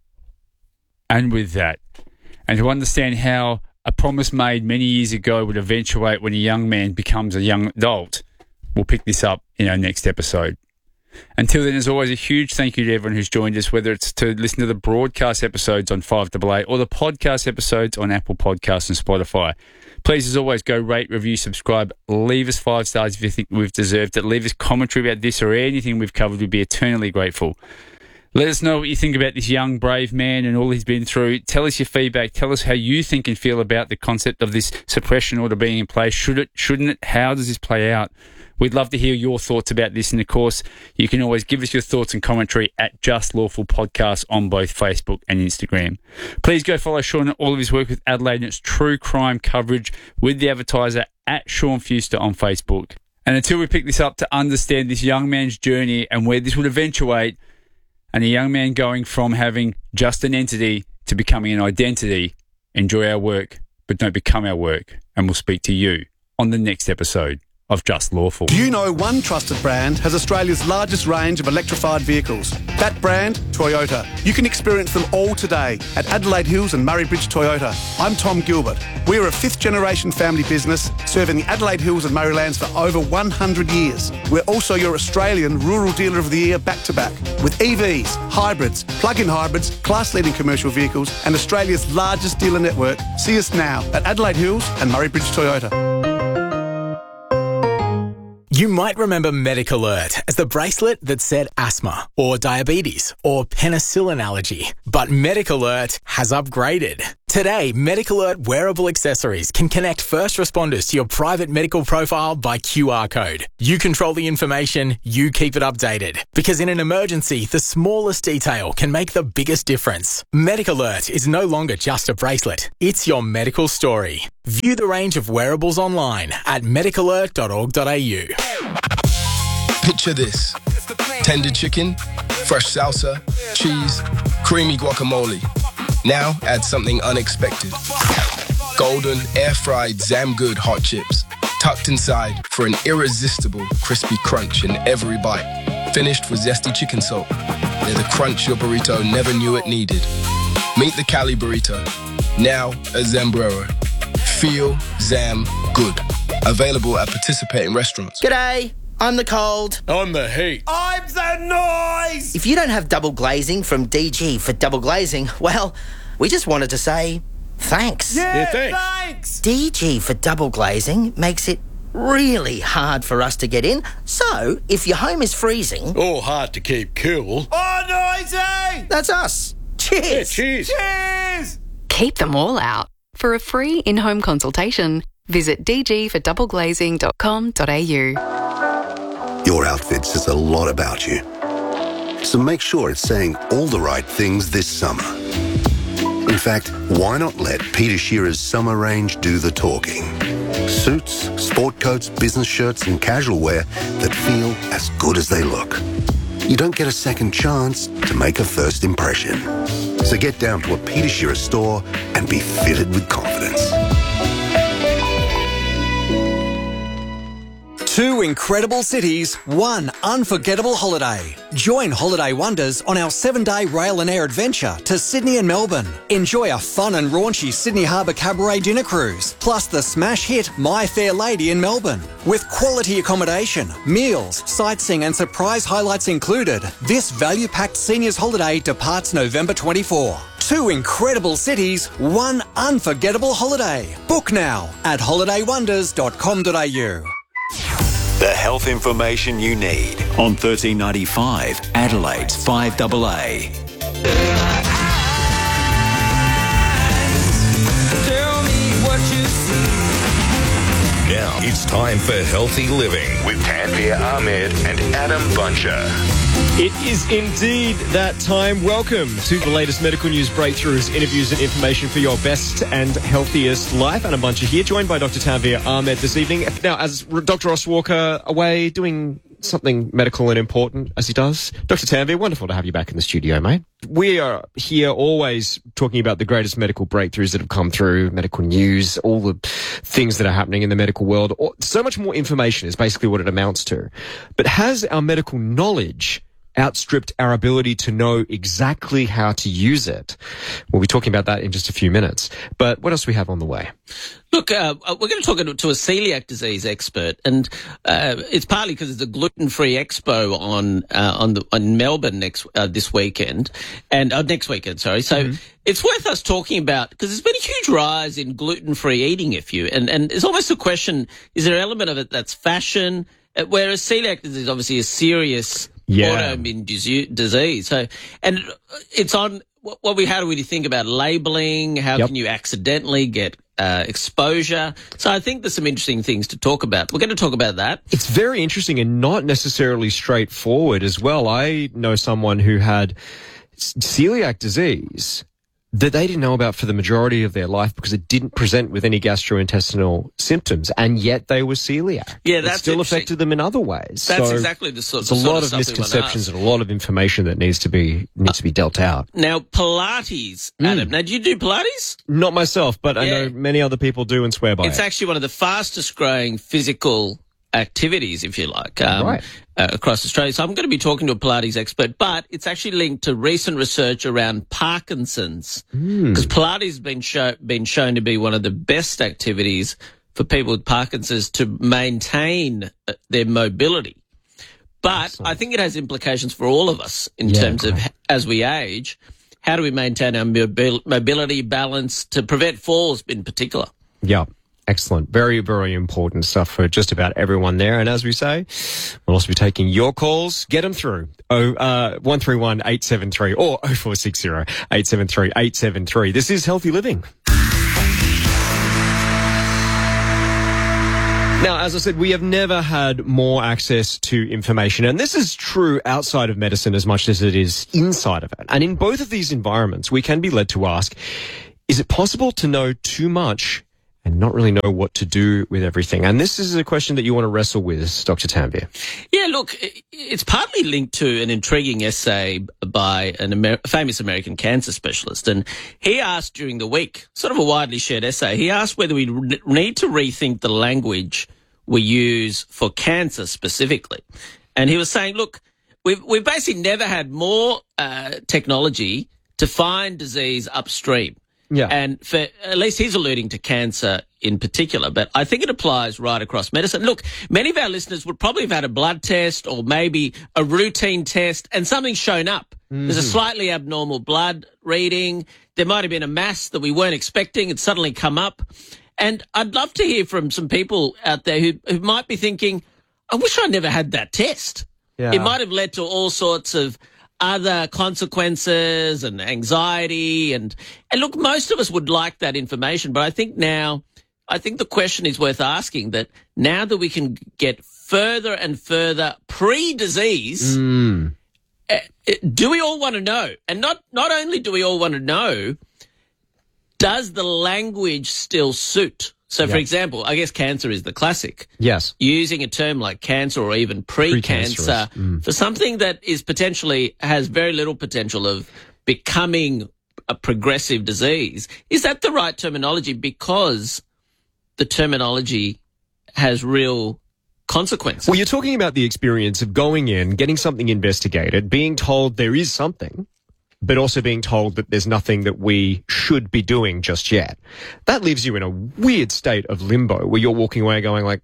And with that, and to understand how a promise made many years ago would eventuate when a young man becomes a young adult, we'll pick this up in our next episode. Until then, as always, a huge thank you to everyone who's joined us, whether it's to listen to the broadcast episodes on 5AA or the podcast episodes on Apple Podcasts and Spotify. Please, as always, go rate, review, subscribe, leave us 5 stars if you think we've deserved it, leave us commentary about this or anything we've covered. We'd be eternally grateful. Let us know what you think about this young, brave man and all he's been through. Tell us your feedback. Tell us how you think and feel about the concept of this suppression order being in place. Should it, shouldn't it? How does this play out? We'd love to hear your thoughts about this. And, of course, you can always give us your thoughts and commentary at Just Lawful Podcast on both Facebook and Instagram. Please go follow Sean and all of his work with Adelaide and its true crime coverage with the advertiser at Sean Fuster on Facebook. And until we pick this up to understand this young man's journey and where this would eventuate, and a young man going from having just an entity to becoming an identity, enjoy our work, but don't become our work. And we'll speak to you on the next episode of Just Lawful. Do you know one trusted brand has Australia's largest range of electrified vehicles? That brand, Toyota. You can experience them all today at Adelaide Hills and Murray Bridge Toyota. I'm Tom Gilbert. We're a fifth-generation family business serving the Adelaide Hills and Murraylands for over 100 years. We're also your Australian Rural Dealer of the Year back-to-back with EVs, hybrids, plug-in hybrids, class-leading commercial vehicles and Australia's largest dealer network. See us now at Adelaide Hills and Murray Bridge Toyota. You might remember MedicAlert as the bracelet that said asthma or diabetes or penicillin allergy. But MedicAlert has upgraded. Today, MedicAlert wearable accessories can connect first responders to your private medical profile by QR code. You control the information, you keep it updated. Because in an emergency, the smallest detail can make the biggest difference. MedicAlert is no longer just a bracelet. It's your medical story. View the range of wearables online at medicalert.org.au. Picture this. Tender chicken, fresh salsa, cheese, creamy guacamole. Now add something unexpected. Golden, air-fried Zamgood hot chips, tucked inside for an irresistible crispy crunch in every bite. Finished with zesty chicken salt. They're the crunch your burrito never knew it needed. Meet the Cali Burrito, now at Zambrero. Feel Zam Good. Available at participating restaurants. G'day, I'm the cold. I'm the heat. I'm the noise. If you don't have double glazing from DG for double glazing, well, we just wanted to say thanks. Yeah, thanks. DG for double glazing makes it really hard for us to get in. So, if your home is freezing... or hard to keep cool... oh, noisy! That's us. Cheers. Yeah, cheers. Cheers. Keep them all out. For a free in-home consultation, visit dgfordoubleglazing.com.au. Your outfit says a lot about you. So make sure it's saying all the right things this summer. In fact, why not let Peter Shearer's summer range do the talking? Suits, sport coats, business shirts and casual wear that feel as good as they look. You don't get a second chance to make a first impression. So get down to a Peter Shearer store and be fitted with confidence. Two incredible cities, one unforgettable holiday. Join Holiday Wonders on our 7-day rail and air adventure to Sydney and Melbourne. Enjoy a fun and raunchy Sydney Harbour Cabaret dinner cruise, plus the smash hit My Fair Lady in Melbourne. With quality accommodation, meals, sightseeing and surprise highlights included, this value-packed seniors holiday departs November 24. Two incredible cities, one unforgettable holiday. Book now at holidaywonders.com.au. The health information you need on 1395 Adelaide's 5AA. Now it's time for Healthy Living with Tanvir Ahmed and Adam Buncher. It is indeed that time. Welcome to the latest medical news breakthroughs, interviews and information for your best and healthiest life. And a bunch here, joined by Dr. Tanvir Ahmed this evening. Now, as Dr. Ross Walker away doing something medical and important, as he does. Dr. Tanvir, wonderful to have you back in the studio, mate. We are here always talking about the greatest medical breakthroughs that have come through, medical news, all the things that are happening in the medical world. So much more information is basically what it amounts to. But has our medical knowledge outstripped our ability to know exactly how to use it? We'll be talking about that in just a few minutes. But what else do we have on the way? Look, we're going to talk to a celiac disease expert, and it's partly because it's a gluten-free expo on Melbourne this weekend, and next weekend, sorry. So it's worth us talking about, because there's been a huge rise in gluten-free eating, and it's almost a question: is there an element of it that's fashion? Whereas celiac disease is obviously a serious autoimmune disease. So, and it's on. How do we think about labelling? How can you accidentally get exposure? So I think there's some interesting things to talk about. We're going to talk about that. It's very interesting and not necessarily straightforward as well. I know someone who had celiac disease that they didn't know about for the majority of their life because it didn't present with any gastrointestinal symptoms, and yet they were celiac. Yeah, that's it still affected them in other ways. That's exactly the sort of There's a lot of of misconceptions and a lot of information that needs to be dealt out. Now, Pilates, Adam. Now, do you do Pilates? Not myself, but I know many other people do and swear by it. It's actually one of the fastest growing physical activities, if you like, Right. across Australia. So I'm going to be talking to a Pilates expert, but it's actually linked to recent research around Parkinson's, because Pilates has been shown to be one of the best activities for people with Parkinson's to maintain their mobility. But I think it has implications for all of us in terms of, as we age, how do we maintain our mobility balance to prevent falls in particular? Yeah. Excellent. Very, very important stuff for just about everyone there. And as we say, we'll also be taking your calls. Get them through. 131 873 or 0460 873 873. This is Healthy Living. Now, as I said, we have never had more access to information, and this is true outside of medicine as much as it is inside of it. And in both of these environments, we can be led to ask, is it possible to know too much and not really know what to do with everything? And this is a question that you want to wrestle with, Dr. Tanvir. Yeah, look, it's partly linked to an intriguing essay by a famous American cancer specialist. And he asked during the week, sort of a widely shared essay, he asked whether we need to rethink the language we use for cancer specifically. And he was saying, look, we've basically never had more technology to find disease upstream. Yeah. And for, at least he's alluding to cancer in particular, but I think it applies right across medicine. Look, many of our listeners would probably have had a blood test or maybe a routine test and something's shown up. There's a slightly abnormal blood reading. There might have been a mass that we weren't expecting. It's suddenly come up. And I'd love to hear from some people out there who might be thinking, I wish I never had that test. Yeah. It might have led to all sorts of other consequences and anxiety. And look, most of us would like that information, but I think the question is worth asking, that now that we can get further and further pre-disease, do we all want to know? And not only do we all want to know, does the language still suit? So, for example, I guess cancer is the classic. Yes. Using a term like cancer or even pre-cancer for something that is potentially has very little potential of becoming a progressive disease. Is that the right terminology? Because the terminology has real consequences. Well, you're talking about the experience of going in, getting something investigated, being told there is something, but also being told that there's nothing that we should be doing just yet. That leaves you in a weird state of limbo where you're walking away going like,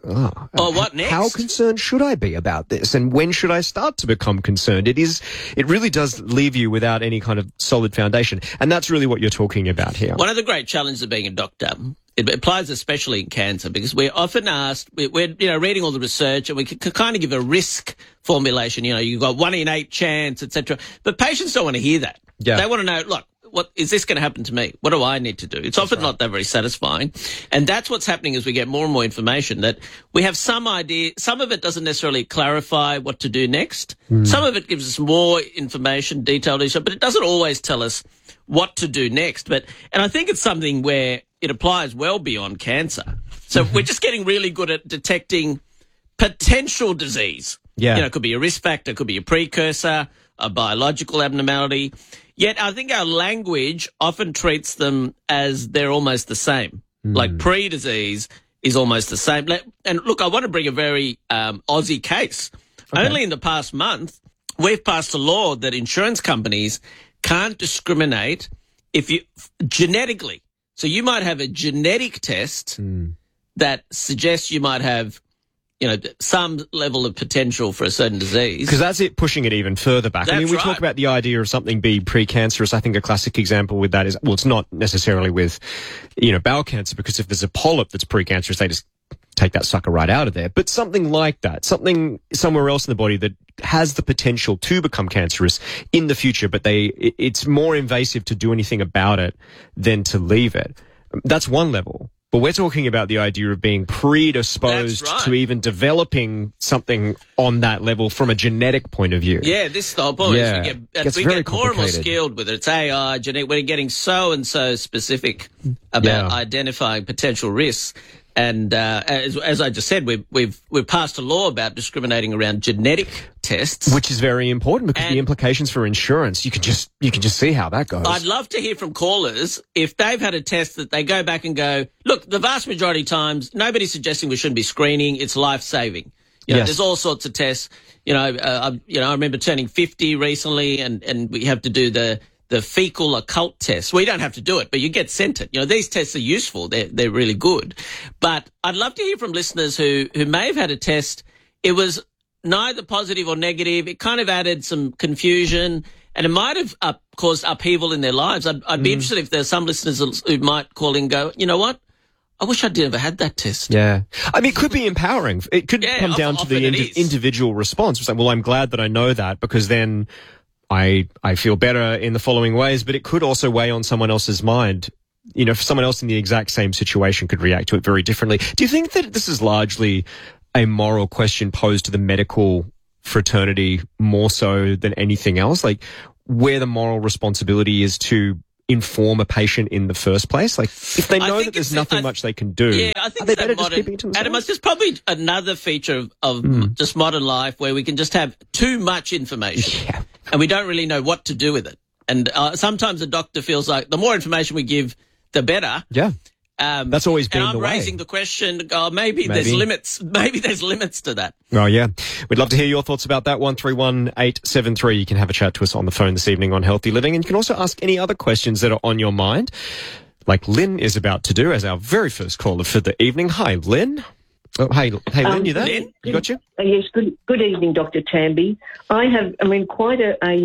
what next? How concerned should I be about this? And when should I start to become concerned? It really does leave you without any kind of solid foundation. And that's really what you're talking about here. One of the great challenges of being a doctor, it applies especially in cancer, because we're often asked, we're reading all the research and we can kind of give a risk formulation. You've got 1 in 8 chance, etc. But patients don't want to hear that. Yeah. They want to know, look, what is this going to happen to me? What do I need to do? It's often not that very satisfying. And that's what's happening as we get more and more information, that we have some idea. Some of it doesn't necessarily clarify what to do next. Some of it gives us more information, detailed information, but it doesn't always tell us what to do next. And I think it's something where it applies well beyond cancer. So we're just getting really good at detecting potential disease. Yeah. It could be a risk factor, could be a precursor, a biological abnormality. Yet I think our language often treats them as they're almost the same. Like pre-disease is almost the same. And look, I want to bring a very Aussie case. Okay. Only in the past month, we've passed a law that insurance companies can't discriminate if you genetically. So you might have a genetic test that suggests you might have, some level of potential for a certain disease. Because that's it, pushing it even further back. That's we right. talk about the idea of something being precancerous. I think a classic example with that is, well, it's not necessarily with, bowel cancer, because if there's a polyp that's precancerous, they just take that sucker right out of there. But something like that, something somewhere else in the body that has the potential to become cancerous in the future, but it's more invasive to do anything about it than to leave it. That's one level. But we're talking about the idea of being predisposed to even developing something on that level from a genetic point of view. Yeah, this is the whole point. Yeah. We get more and more skilled with it. It's AI, genetic. We're getting so and so specific about identifying potential risks. And as I just said, we've passed a law about discriminating around genetic tests, which is very important because the implications for insurance, you can just see how that goes. I'd love to hear from callers if they've had a test that they go back and go, look, the vast majority of times, nobody's suggesting we shouldn't be screening. It's life-saving. You know, there's all sorts of tests. I remember turning 50 recently, and we have to do the fecal occult test. We don't have to do it, but you get sent it. These tests are useful. They're really good. But I'd love to hear from listeners who may have had a test. It was neither positive or negative. It kind of added some confusion, and it might have caused upheaval in their lives. I'd be interested if there's some listeners who might call in and go, you know what? I wish I'd never had that test. Yeah. I mean, it could be empowering. It could come down to the individual response. It's like, well, I'm glad that I know that because then I feel better in the following ways, but it could also weigh on someone else's mind. If someone else in the exact same situation could react to it very differently. Do you think that this is largely a moral question posed to the medical fraternity more so than anything else? Like, where the moral responsibility is to inform a patient in the first place? Like, if they know that there's nothing much they can do, I think are they better just keeping it to themselves? Adam, it's probably another feature of just modern life where we can just have too much information and we don't really know what to do with it. And sometimes a doctor feels like the more information we give, the better. Yeah. That's always been the way. And I'm raising the question, maybe there's limits. Maybe there's limits to that. Oh, yeah. We'd love to hear your thoughts about that. 131873. You can have a chat to us on the phone this evening on Healthy Living. And you can also ask any other questions that are on your mind, like Lynn is about to do as our very first caller for the evening. Hi, Lynn. Oh, hey, Lynn, you there? Lynn? You got you? Yes, good evening, Dr. Tamby. I have, quite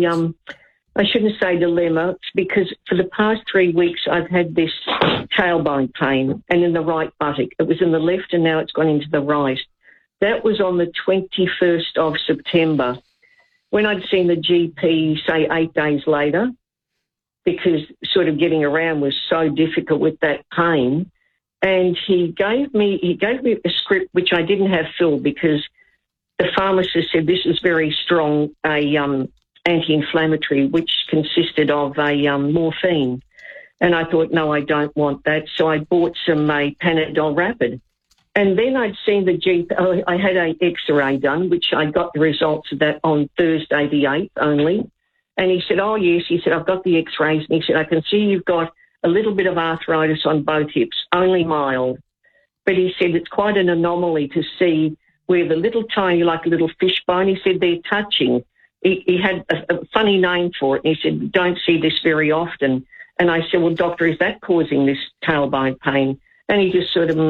I shouldn't say dilemma, because for the past 3 weeks I've had this tailbone pain and in the right buttock. It was in the left and now it's gone into the right. That was on the 21st of September. When I'd seen the GP, say 8 days later, because sort of getting around was so difficult with that pain, and he gave me a script which I didn't have filled because the pharmacist said this is very strong, anti-inflammatory, which consisted of morphine. And I thought, no, I don't want that. So I bought some Panadol Rapid. And then I'd seen the GP. I had an X-ray done, which I got the results of that on Thursday the 8th only. And he said, oh, yes. He said, I've got the X-rays. And he said, I can see you've got a little bit of arthritis on both hips, only mild. But he said it's quite an anomaly to see where the little tiny, like a little fish bone, he said they're touching. He had a funny name for it. And he said, don't see this very often. And I said, well, doctor, is that causing this tailbone pain? And he just sort of,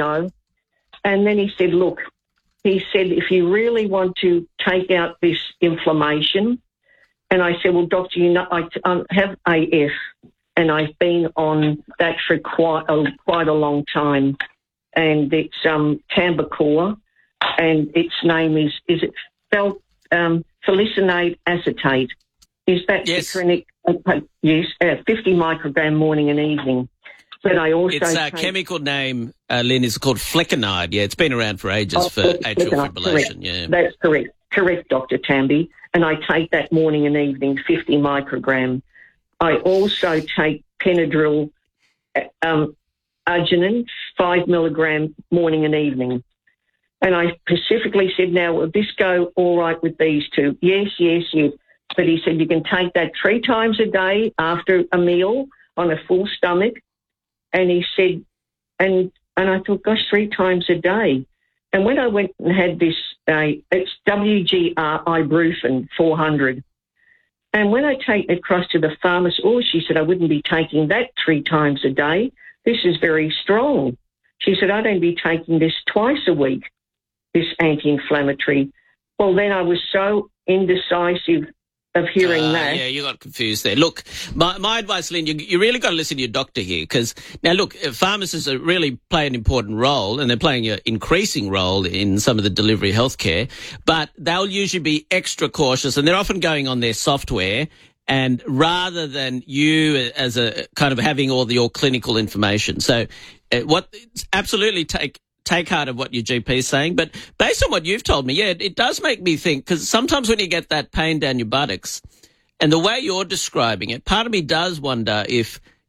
And then he said, look, he said, if you really want to take out this inflammation, and I said, well, doctor, I have AF, and I've been on that for quite a long time. And it's Tambacor, and its name is it spelled felicinate acetate? Is that the clinic? Yes, 50 microgram morning and evening. But I also its chemical name, Lynn, is called flecainide. Yeah, it's been around for ages for atrial fibrillation. Correct. Yeah, that's correct. Correct, Dr. Tamby. And I take that morning and evening, 50 microgram. I also take Benadryl, arginine, 5 milligram morning and evening. And I specifically said, now, will this go all right with these two? Yes. But he said, you can take that 3 times a day after a meal on a full stomach. And he said, and I thought, gosh, 3 times a day. And when I went and had this, it's WGR ibuprofen 400. And when I take it across to the pharmacist, she said, I wouldn't be taking that 3 times a day. This is very strong. She said, I'd only be taking this twice a week, this anti-inflammatory. Well, then I was so indecisive of hearing that. Yeah, you got confused there. Look, my advice, Lynn, you really got to listen to your doctor here, because now, look, pharmacists really play an important role, and they're playing an increasing role in some of the delivery healthcare, but they'll usually be extra cautious, and they're often going on their software, and rather than you as a kind of having all your clinical information. So absolutely take heart of what your GP is saying. But based on what you've told me, it does make me think, because sometimes when you get that pain down your buttocks, and the way you're describing it, part of me does wonder if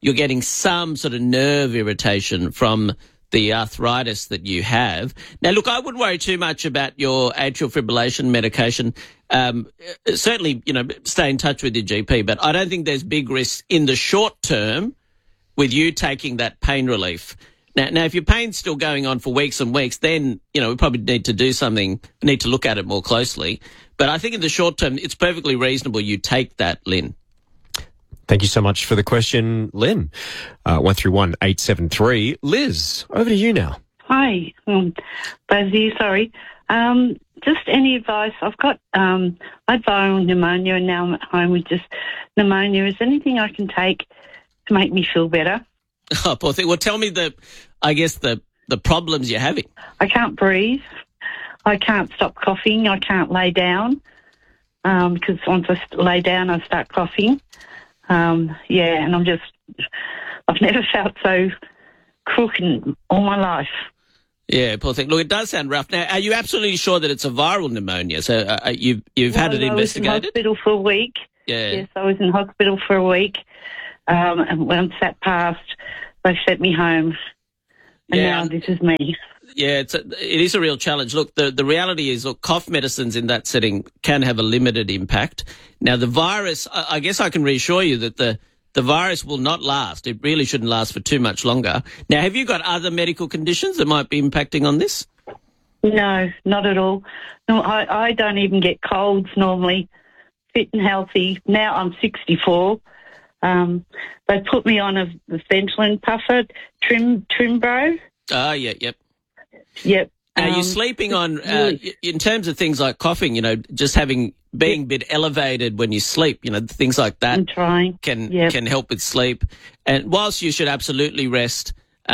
you're getting some sort of nerve irritation from the arthritis that you have. Now, look, I wouldn't worry too much about your atrial fibrillation medication. Certainly, stay in touch with your GP, but I don't think there's big risks in the short term with you taking that pain relief. Now, if your pain's still going on for weeks and weeks, then, we probably need to look at it more closely. But I think in the short term, it's perfectly reasonable you take that, Lynn. Thank you so much for the question, Lynn. 131-873. Liz, over to you now. Hi, Buzzy, sorry. Just any advice? I've got I had viral pneumonia and now I'm at home with just pneumonia. Is there anything I can take to make me feel better? Oh, poor thing. Well, tell me the problems you're having. I can't breathe. I can't stop coughing. I can't lay down because once I lay down, I start coughing. And I've never felt so crook in all my life. Yeah, poor thing. Look, it does sound rough. Now, are you absolutely sure that it's a viral pneumonia? So you've had it investigated? I was in hospital for a week. Yeah. Yes, I was in hospital for a week. And once that passed, they sent me home. And now this is me. Yeah, it is a real challenge. Look, the reality is, cough medicines in that setting can have a limited impact. Now, the virus, I guess I can reassure you that the virus will not last. It really shouldn't last for too much longer. Now, have you got other medical conditions that might be impacting on this? No, not at all. No, I don't even get colds normally. Fit and healthy. Now I'm 64. They put me on a Ventolin puffer, Trimbro. Ah, yep. Yep. Now, you're sleeping on, in terms of things like coughing, just being a bit elevated when you sleep, things like that I'm trying. Can help with sleep. And whilst you should absolutely rest,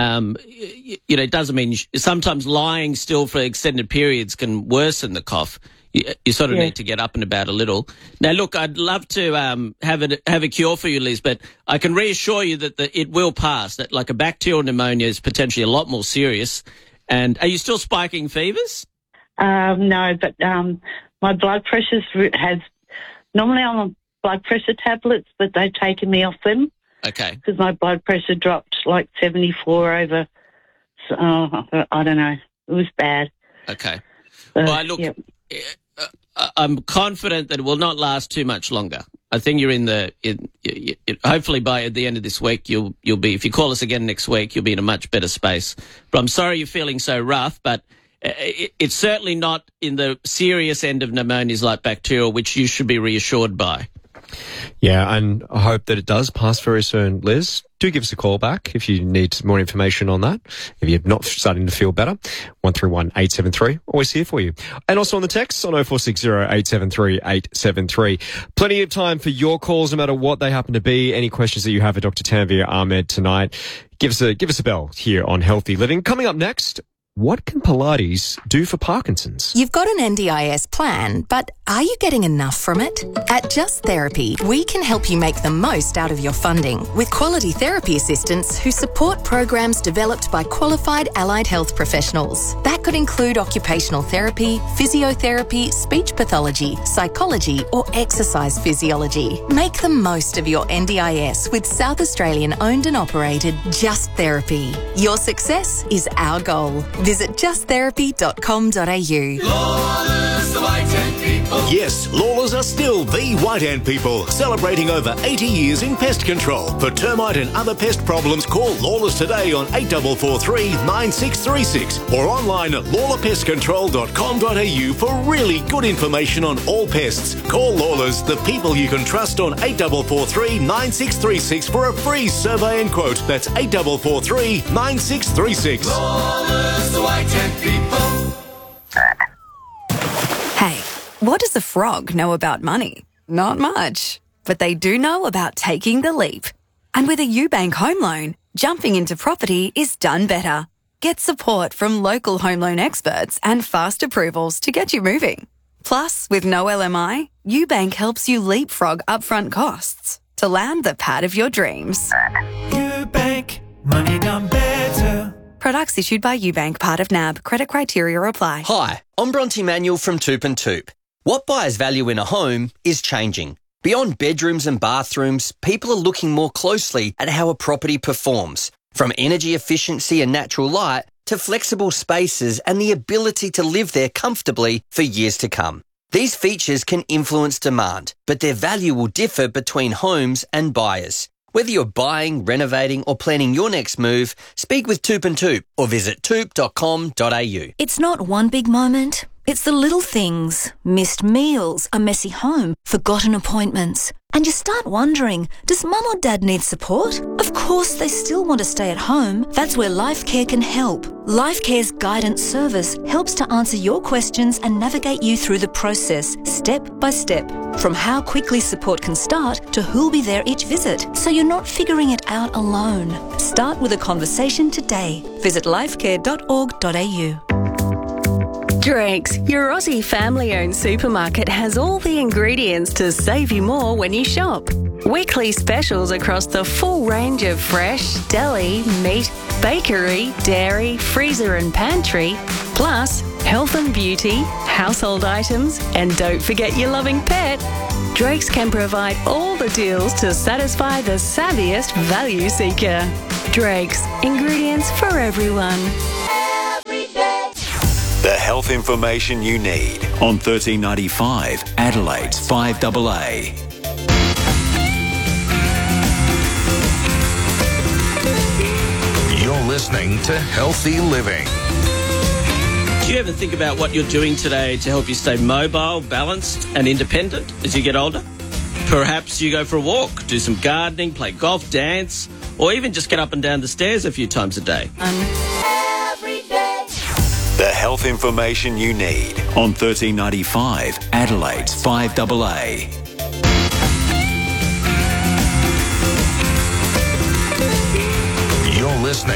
it doesn't mean sometimes lying still for extended periods can worsen the cough. You sort of need to get up and about a little. Now, look, I'd love to have a cure for you, Liz, but I can reassure you that it will pass. That like a bacterial pneumonia is potentially a lot more serious. And are you still spiking fevers? No, but my blood pressure normally I'm on blood pressure tablets, but they've taken me off them. Okay. Because my blood pressure dropped like 74 over, I don't know. It was bad. Okay. Well, look, I'm confident that it will not last too much longer. I think you're hopefully by the end of this week, you'll be, if you call us again next week, you'll be in a much better space. But I'm sorry you're feeling so rough, but it's certainly not in the serious end of pneumonias like bacterial, which you should be reassured by. Yeah, and I hope that it does pass very soon, Liz. Do give us a call back if you need more information on that. If you're not starting to feel better, 131-873, always here for you. And also on the text on 0460-873-873. Plenty of time for your calls, no matter what they happen to be. Any questions that you have for Dr. Tanveer Ahmed tonight, give us a bell here on Healthy Living. Coming up next, what can Pilates do for Parkinson's? You've got an NDIS plan, but are you getting enough from it? At Just Therapy, we can help you make the most out of your funding with quality therapy assistants who support programs developed by qualified allied health professionals. That could include occupational therapy, physiotherapy, speech pathology, psychology, or exercise physiology. Make the most of your NDIS with South Australian owned and operated Just Therapy. Your success is our goal. Visit justtherapy.com.au. Lawlers, the White Ant People. Yes, Lawlers are still the White Ant People, celebrating over 80 years in pest control. For termite and other pest problems, call Lawlers today on 8443 9636 or online at lawlerpestcontrol.com.au for really good information on all pests. Call Lawlers, the people you can trust, on 8443 9636 for a free survey and quote. That's 8443 9636. Lawlers, the White Ant People. Hey, what does a frog know about money? Not much. But they do know about taking the leap. And with a UBank home loan, jumping into property is done better. Get support from local home loan experts and fast approvals to get you moving. Plus, with no LMI, UBank helps you leapfrog upfront costs to land the pad of your dreams. UBank, money done better. Products issued by UBank, part of NAB. Credit criteria apply. Hi, I'm Bronte Manuel from Toop and Toop. What buyers value in a home is changing. Beyond bedrooms and bathrooms, people are looking more closely at how a property performs, from energy efficiency and natural light to flexible spaces and the ability to live there comfortably for years to come. These features can influence demand, but their value will differ between homes and buyers. Whether you're buying, renovating or planning your next move, speak with Toop and Toop or visit toop.com.au. It's not one big moment. It's the little things. Missed meals, a messy home, forgotten appointments. And you start wondering, does mum or dad need support? Of course they still want to stay at home. That's where LifeCare can help. LifeCare's guidance service helps to answer your questions and navigate you through the process, step by step. From how quickly support can start to who'll be there each visit, so you're not figuring it out alone. Start with a conversation today. Visit lifecare.org.au. Drake's, your Aussie family-owned supermarket, has all the ingredients to save you more when you shop. Weekly specials across the full range of fresh, deli, meat, bakery, dairy, freezer and pantry, plus health and beauty, household items, and don't forget your loving pet. Drake's can provide all the deals to satisfy the savviest value seeker. Drake's, ingredients for everyone. The health information you need on 1395 Adelaide's 5AA. You're listening to Healthy Living. Do you ever think about what you're doing today to help you stay mobile, balanced and independent as you get older? Perhaps you go for a walk, do some gardening, play golf, dance, or even just get up and down the stairs a few times a day. The health information you need on 1395 Adelaide's 5AA. You're listening